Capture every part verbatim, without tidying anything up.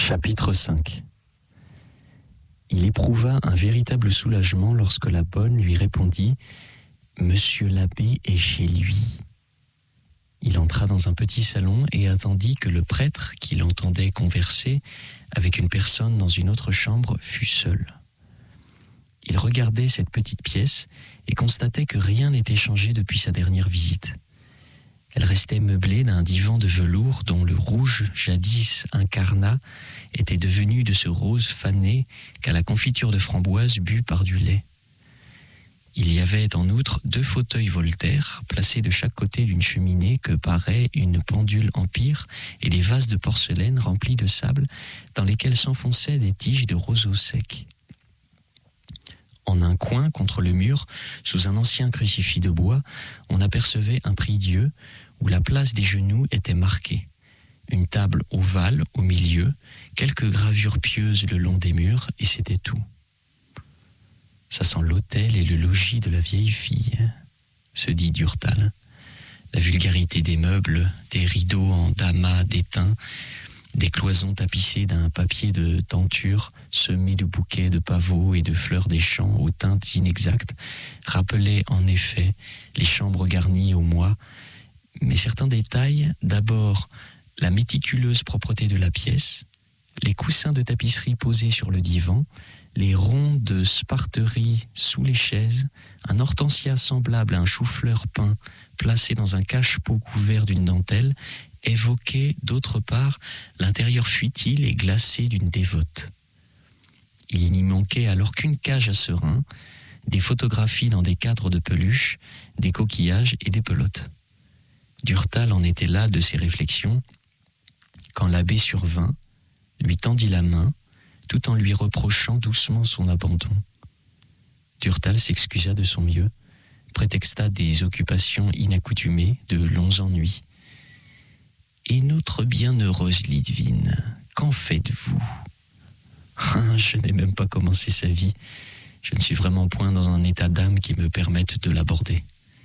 Chapitre cinq. Il éprouva un véritable soulagement lorsque la bonne lui répondit « Monsieur l'abbé est chez lui ». Il entra dans un petit salon et attendit que le prêtre, qui l'entendait converser avec une personne dans une autre chambre, fût seul. Il regardait cette petite pièce et constatait que rien n'était changé depuis sa dernière visite. Elle restait meublée d'un divan de velours dont le rouge, jadis incarnat, était devenu de ce rose fané qu'à la confiture de framboise bu par du lait. Il y avait en outre deux fauteuils Voltaire placés de chaque côté d'une cheminée que paraient une pendule Empire et des vases de porcelaine remplis de sable dans lesquels s'enfonçaient des tiges de roseaux secs. En un coin, contre le mur, sous un ancien crucifix de bois, on apercevait un prie-dieu où la place des genoux était marquée. Une table ovale au milieu, quelques gravures pieuses le long des murs, et c'était tout. Ça sent l'hôtel et le logis de la vieille fille, se dit Durtal. La vulgarité des meubles, des rideaux en damas d'étain, des cloisons tapissées d'un papier de tenture semé de bouquets de pavots et de fleurs des champs aux teintes inexactes rappelaient en effet les chambres garnies au mois, mais certains détails, d'abord la méticuleuse propreté de la pièce, les coussins de tapisserie posés sur le divan, les ronds de sparterie sous les chaises, un hortensia semblable à un chou-fleur peint placé dans un cache-pot couvert d'une dentelle, évoquait d'autre part l'intérieur futile et glacé d'une dévote. Il n'y manquait alors qu'une cage à serins, des photographies dans des cadres de peluche, des coquillages et des pelotes. Durtal en était là de ses réflexions, quand l'abbé survint, lui tendit la main, tout en lui reprochant doucement son abandon. Durtal s'excusa de son mieux, prétexta des occupations inaccoutumées, de longs ennuis. « Et notre bienheureuse Lidvine, qu'en faites-vous » Je n'ai même pas commencé sa vie. Je ne suis vraiment point dans un état d'âme qui me permette de l'aborder.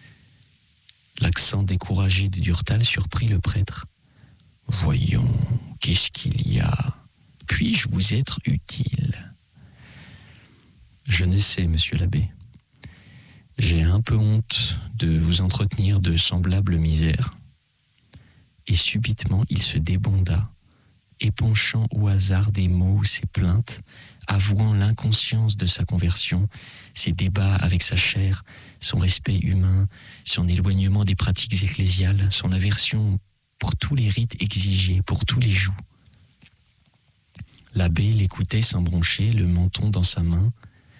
L'accent découragé de Durtal surprit le prêtre. « Voyons, qu'est-ce qu'il y a ? Puis-je vous être utile ?» Je ne sais, monsieur l'abbé. J'ai un peu honte de vous entretenir de semblables misères. Et subitement il se débonda, épanchant au hasard des mots ses plaintes, avouant l'inconscience de sa conversion, ses débats avec sa chair, son respect humain, son éloignement des pratiques ecclésiales, son aversion pour tous les rites exigés, pour tous les jougs. L'abbé l'écoutait sans broncher, le menton dans sa main.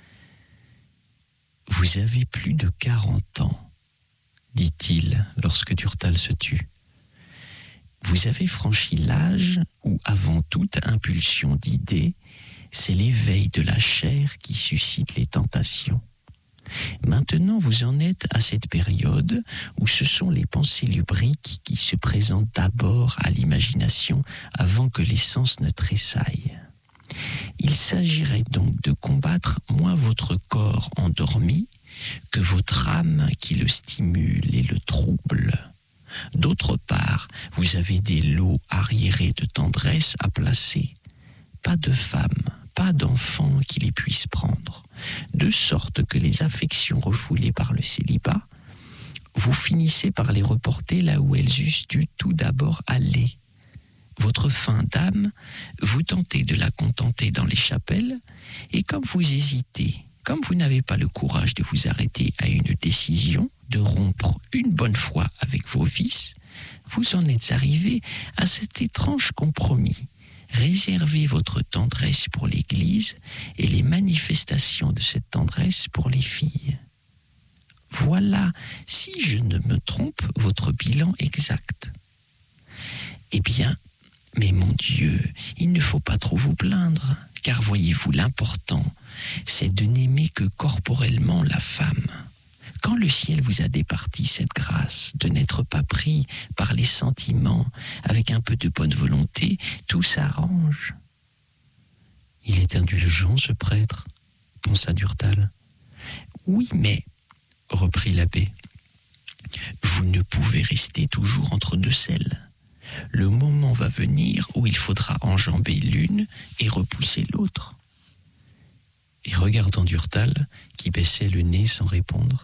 « Vous avez plus de quarante ans, dit-il lorsque Durtal se tut. Vous avez franchi l'âge où, avant toute impulsion d'idées, c'est l'éveil de la chair qui suscite les tentations. Maintenant, vous en êtes à cette période où ce sont les pensées lubriques qui se présentent d'abord à l'imagination avant que les sens ne tressaillent. Il s'agirait donc de combattre moins votre corps endormi que votre âme qui le stimule et le trouble. D'autre part, vous avez des lots arriérés de tendresse à placer. Pas de femme, pas d'enfant qui les puisse prendre, de sorte que les affections refoulées par le célibat, vous finissez par les reporter là où elles eussent dû tout d'abord aller. Votre faim d'âme, vous tentez de la contenter dans les chapelles, et comme vous hésitez, comme vous n'avez pas le courage de vous arrêter à une décision, de rompre une bonne fois avec vos vices, vous en êtes arrivé à cet étrange compromis. Réservez votre tendresse pour l'Église et les manifestations de cette tendresse pour les filles. Voilà, si je ne me trompe, votre bilan exact. Eh bien, mais mon Dieu, il ne faut pas trop vous plaindre, car voyez-vous, l'important, c'est de n'aimer que corporellement la femme. Quand le ciel vous a départi cette grâce de n'être pas pris par les sentiments, avec un peu de bonne volonté, tout s'arrange. Il est indulgent, ce prêtre, pensa Durtal. Oui, mais, reprit l'abbé, vous ne pouvez rester toujours entre deux selles. Le moment va venir où il faudra enjamber l'une et repousser l'autre. » Et regardant Durtal, qui baissait le nez sans répondre,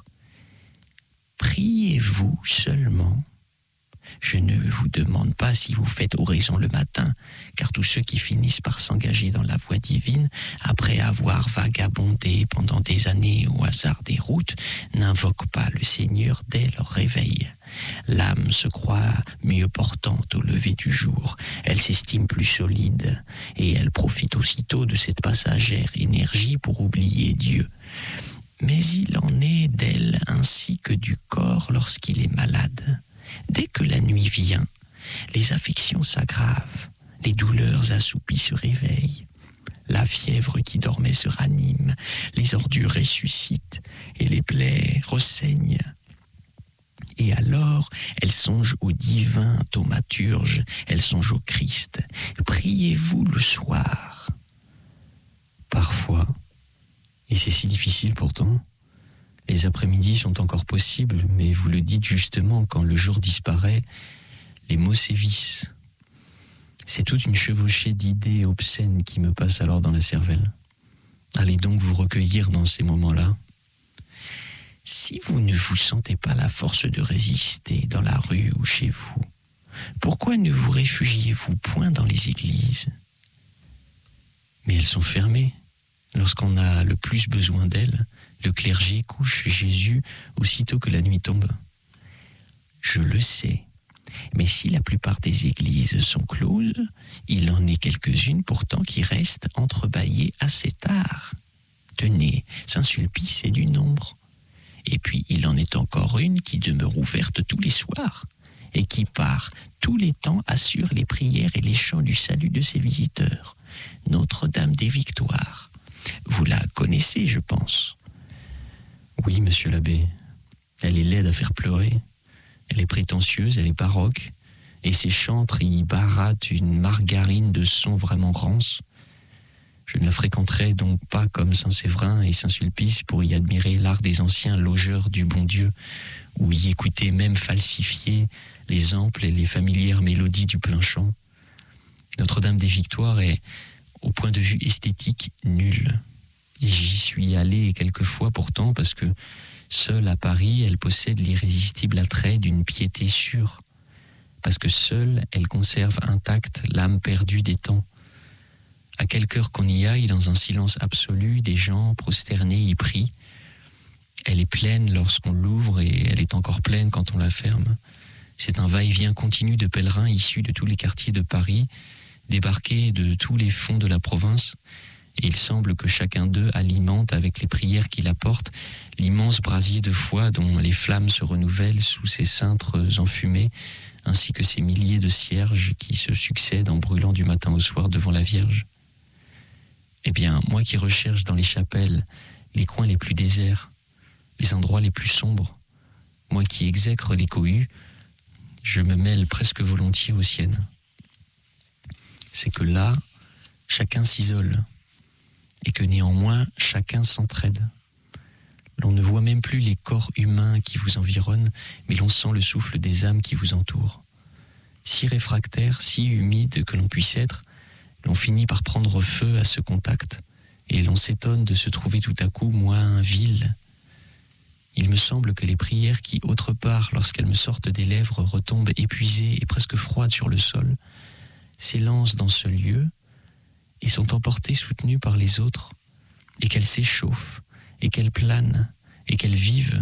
« Priez-vous seulement. Je ne vous demande pas si vous faites oraison le matin, car tous ceux qui finissent par s'engager dans la voie divine, après avoir vagabondé pendant des années au hasard des routes, n'invoquent pas le Seigneur dès leur réveil. L'âme se croit mieux portante au lever du jour, elle s'estime plus solide, et elle profite aussitôt de cette passagère énergie pour oublier Dieu. Mais il en est d'elle ainsi que du corps lorsqu'il est malade. Dès que la nuit vient, les affections s'aggravent, les douleurs assoupies se réveillent, la fièvre qui dormait se ranime, les ordures ressuscitent et les plaies ressaignent. Et alors, elle songe au divin thaumaturge, elle songe au Christ. Priez-vous le soir. Parfois, et c'est si difficile pourtant, les après-midi sont encore possibles, mais vous le dites justement, quand le jour disparaît, les mots sévissent. C'est toute une chevauchée d'idées obscènes qui me passe alors dans la cervelle. Allez donc vous recueillir dans ces moments-là. Si vous ne vous sentez pas la force de résister dans la rue ou chez vous, pourquoi ne vous réfugiez-vous point dans les églises ? Mais elles sont fermées. Lorsqu'on a le plus besoin d'elles, le clergé couche Jésus aussitôt que la nuit tombe. Je le sais, mais si la plupart des églises sont closes, il en est quelques-unes pourtant qui restent entrebâillées assez tard. Tenez, Saint-Sulpice est du nombre. Et puis il en est encore une qui demeure ouverte tous les soirs et qui par tous les temps assure les prières et les chants du salut de ses visiteurs. Notre-Dame des Victoires. Vous la connaissez, je pense. Oui, monsieur l'abbé. Elle est laide à faire pleurer. Elle est prétentieuse, elle est baroque. Et ses chantres y barattent une margarine de son vraiment rance. Je ne la fréquenterai donc pas comme Saint-Séverin et Saint-Sulpice pour y admirer l'art des anciens logeurs du bon Dieu, ou y écouter même falsifier les amples et les familières mélodies du plein chant. Notre-Dame des Victoires est, au point de vue esthétique, nulle. Et j'y suis allé quelquefois pourtant parce que, seule à Paris, elle possède l'irrésistible attrait d'une piété sûre, parce que seule elle conserve intacte l'âme perdue des temps. À quelque heure qu'on y aille, dans un silence absolu, des gens prosternés y prient. Elle est pleine lorsqu'on l'ouvre et elle est encore pleine quand on la ferme. C'est un va-et-vient continu de pèlerins issus de tous les quartiers de Paris, débarqués de tous les fonds de la province, et il semble que chacun d'eux alimente avec les prières qu'il apporte l'immense brasier de foi dont les flammes se renouvellent sous ces cintres enfumés, ainsi que ces milliers de cierges qui se succèdent en brûlant du matin au soir devant la Vierge. Eh bien, moi qui recherche dans les chapelles les coins les plus déserts, les endroits les plus sombres, moi qui exècre les cohues, je me mêle presque volontiers aux siennes. C'est que là, chacun s'isole, et que néanmoins, chacun s'entraide. L'on ne voit même plus les corps humains qui vous environnent, mais l'on sent le souffle des âmes qui vous entourent. Si réfractaire, si humide que l'on puisse être, l'on finit par prendre feu à ce contact, et l'on s'étonne de se trouver tout à coup moins vil. Il me semble que les prières qui, autre part, lorsqu'elles me sortent des lèvres, retombent épuisées et presque froides sur le sol, s'élancent dans ce lieu, et sont emportées soutenues par les autres, et qu'elles s'échauffent, et qu'elles planent, et qu'elles vivent.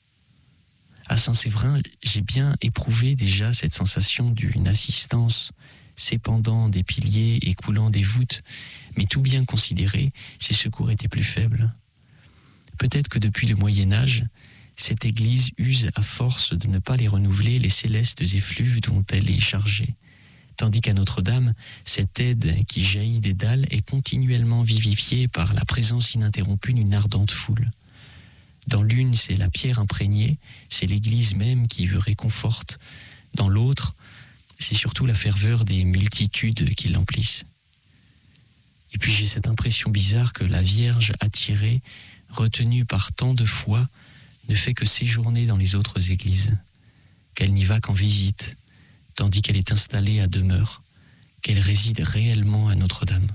À Saint-Séverin, j'ai bien éprouvé déjà cette sensation d'une assistance s'épandant des piliers et coulant des voûtes, mais tout bien considéré, ces secours étaient plus faibles. Peut-être que depuis le Moyen-Âge, cette église use à force de ne pas les renouveler les célestes effluves dont elle est chargée, tandis qu'à Notre-Dame, cette aide qui jaillit des dalles est continuellement vivifiée par la présence ininterrompue d'une ardente foule. Dans l'une, c'est la pierre imprégnée, c'est l'église même qui veut réconforte. Dans l'autre, c'est surtout la ferveur des multitudes qui l'emplissent. Et puis j'ai cette impression bizarre que la Vierge attirée, retenue par tant de foi, ne fait que séjourner dans les autres églises, qu'elle n'y va qu'en visite, tandis qu'elle est installée à demeure, qu'elle réside réellement à Notre-Dame.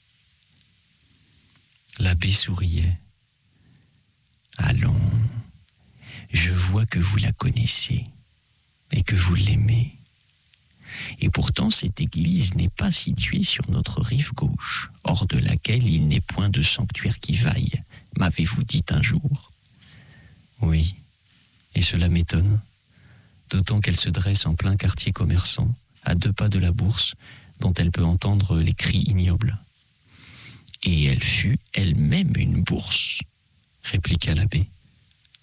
L'abbé souriait. Allons, je vois que vous la connaissez et que vous l'aimez. Et pourtant, cette église n'est pas située sur notre rive gauche, hors de laquelle il n'est point de sanctuaire qui vaille, m'avez-vous dit un jour. Oui, et cela m'étonne, d'autant qu'elle se dresse en plein quartier commerçant, à deux pas de la bourse, dont elle peut entendre les cris ignobles. Et elle fut elle-même une bourse, répliqua l'abbé. Comment ?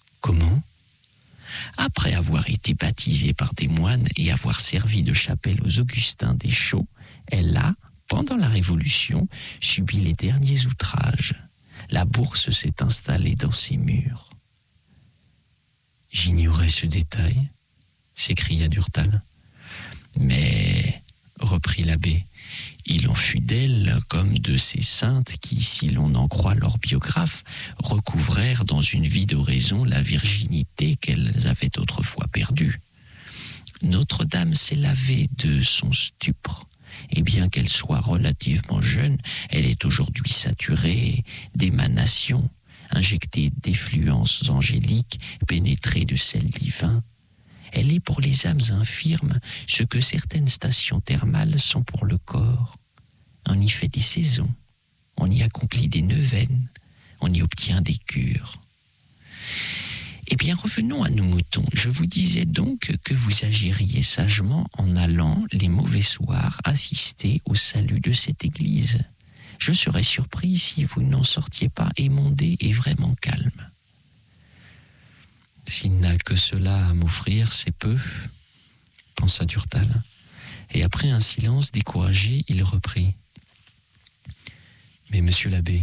Après avoir été baptisée par des moines et avoir servi de chapelle aux Augustins des Chaux, elle a, pendant la Révolution, subi les derniers outrages. La bourse s'est installée dans ses murs. J'ignorais ce détail, s'écria Durtal. Mais, reprit l'abbé, il en fut d'elle comme de ces saintes qui, si l'on en croit leurs biographes, recouvrèrent dans une vie d'oraison la virginité qu'elles avaient autrefois perdue. Notre-Dame s'est lavée de son stupre, et bien qu'elle soit relativement jeune, elle est aujourd'hui saturée d'émanations, injectée d'effluences angéliques, pénétrée de sel divin. Elle est pour les âmes infirmes ce que certaines stations thermales sont pour le corps. On y fait des saisons, on y accomplit des neuvaines, on y obtient des cures. Eh bien, revenons à nos moutons. Je vous disais donc que vous agiriez sagement en allant, les mauvais soirs, assister au salut de cette église. Je serais surpris si vous n'en sortiez pas émondé et vraiment calme. S'il n'a que cela à m'offrir, c'est peu, pensa Durtal. Et après un silence découragé, il reprit. Mais monsieur l'abbé,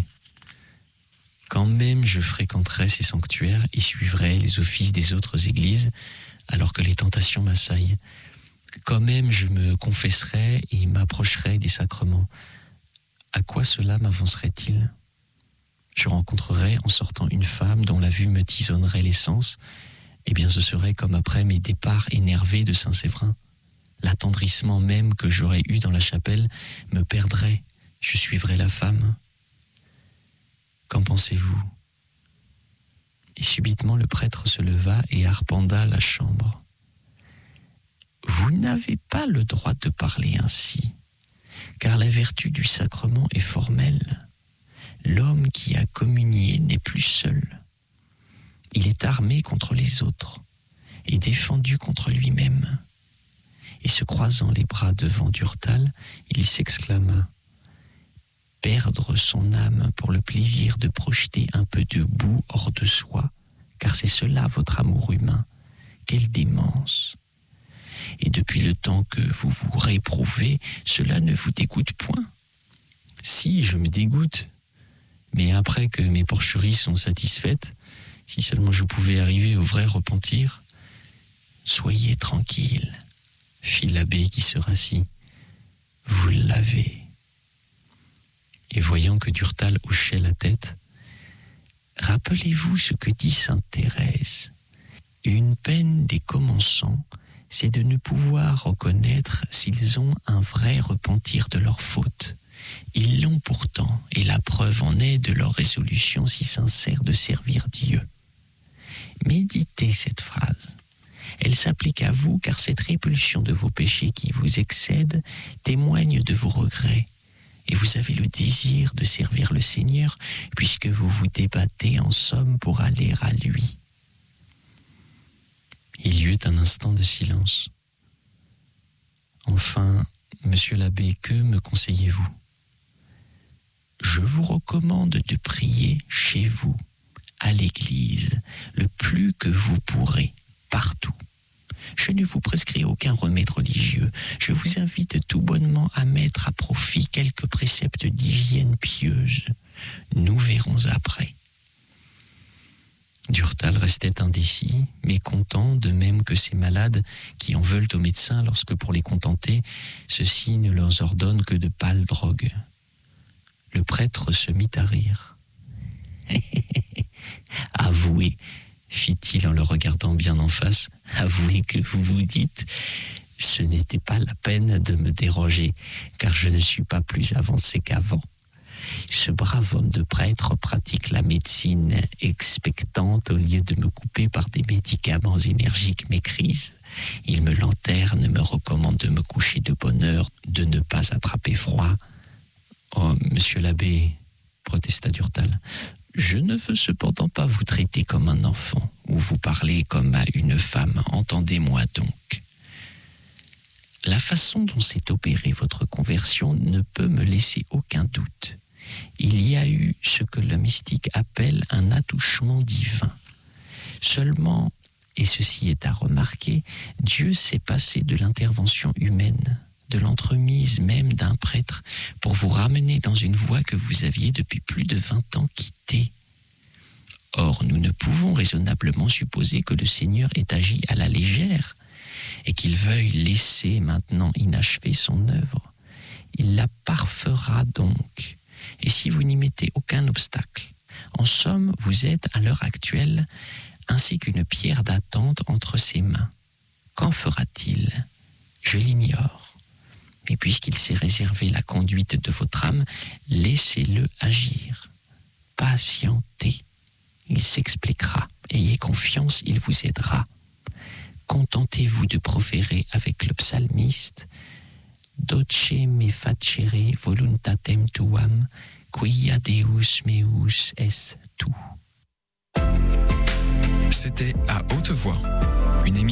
quand même je fréquenterai ces sanctuaires et suivrai les offices des autres églises, alors que les tentations m'assaillent. Quand même je me confesserai et m'approcherai des sacrements. À quoi cela m'avancerait-il ? Je rencontrerais en sortant une femme dont la vue me tisonnerait les sens, eh bien ce serait comme après mes départs énervés de Saint-Séverin. L'attendrissement même que j'aurais eu dans la chapelle me perdrait, je suivrais la femme. Qu'en pensez-vous ? Et subitement le prêtre se leva et arpenta la chambre. Vous n'avez pas le droit de parler ainsi, car la vertu du sacrement est formelle. L'homme qui a communié n'est plus seul. Il est armé contre les autres et défendu contre lui-même. Et se croisant les bras devant Durtal, il s'exclama « Perdre son âme pour le plaisir de projeter un peu de boue hors de soi, car c'est cela votre amour humain. Quelle démence ! Et depuis le temps que vous vous réprouvez, cela ne vous dégoûte point. Si, je me dégoûte. Mais après que mes porcheries sont satisfaites, si seulement je pouvais arriver au vrai repentir, soyez tranquille, fit l'abbé qui se rassit. Vous l'avez. Et voyant que Durtal hochait la tête, rappelez-vous ce que dit sainte Thérèse. Une peine des commençants, c'est de ne pouvoir reconnaître s'ils ont un vrai repentir de leurs fautes. Ils l'ont pourtant, et la preuve en est de leur résolution si sincère de servir Dieu. Méditez cette phrase. Elle s'applique à vous, car cette répulsion de vos péchés qui vous excède témoigne de vos regrets. Et vous avez le désir de servir le Seigneur, puisque vous vous débattez en somme pour aller à lui. Il y eut un instant de silence. Enfin, monsieur l'abbé, que me conseillez-vous ? Je vous recommande de prier chez vous, à l'église, le plus que vous pourrez, partout. Je ne vous prescris aucun remède religieux. Je vous invite tout bonnement à mettre à profit quelques préceptes d'hygiène pieuse. Nous verrons après. Durtal restait indécis, mécontent, de même que ces malades qui en veulent aux médecins lorsque, pour les contenter, ceux-ci ne leur ordonnent que de pâles drogues. Le prêtre se mit à rire. « Avouez, fit-il en le regardant bien en face, avouez que vous vous dites Ce n'était pas la peine de me déroger, car je ne suis pas plus avancé qu'avant. Ce brave homme de prêtre pratique la médecine expectante au lieu de me couper par des médicaments énergiques mes crises. Il me lanterne, me recommande de me coucher de bonne heure, de ne pas attraper froid. Oh, monsieur l'abbé, protesta Durtal, je ne veux cependant pas vous traiter comme un enfant ou vous parler comme à une femme. Entendez-moi donc. La façon dont s'est opérée votre conversion ne peut me laisser aucun doute. Il y a eu ce que le mystique appelle un attouchement divin. Seulement, et ceci est à remarquer, Dieu s'est passé de l'intervention humaine, de l'entremise même d'un prêtre, pour vous ramener dans une voie que vous aviez depuis plus de vingt ans quittée. Or, nous ne pouvons raisonnablement supposer que le Seigneur ait agi à la légère et qu'il veuille laisser maintenant inachever son œuvre. Il la parfera donc. Et si vous n'y mettez aucun obstacle, en somme, vous êtes à l'heure actuelle ainsi qu'une pierre d'attente entre ses mains. Qu'en fera-t-il ? Je l'ignore. Mais puisqu'il s'est réservé la conduite de votre âme, laissez-le agir. Patientez. Il s'expliquera. Ayez confiance, il vous aidera. Contentez-vous de proférer avec le psalmiste Doce me facere voluntatem tuam, quia Deus meus est tu. C'était À Haute Voix, une émission